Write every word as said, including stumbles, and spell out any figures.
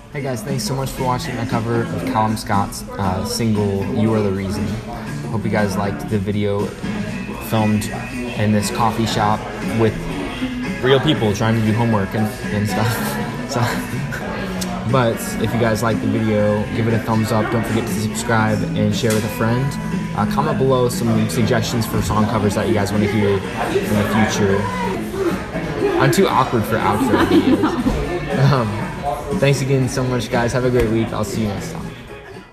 Hey guys, thanks so much for watching my cover of Callum Scott's uh, single, You Are the Reason. Hope you guys liked the video filmed in this coffee shop with real people trying to do homework and, and stuff. So, but if you guys like the video, give it a thumbs up. Don't forget to subscribe and share with a friend. Uh, comment below some suggestions for song covers that you guys want to hear in the future. I'm too awkward for outro videos. Um, thanks again so much, guys. Have a great week. I'll see you next time.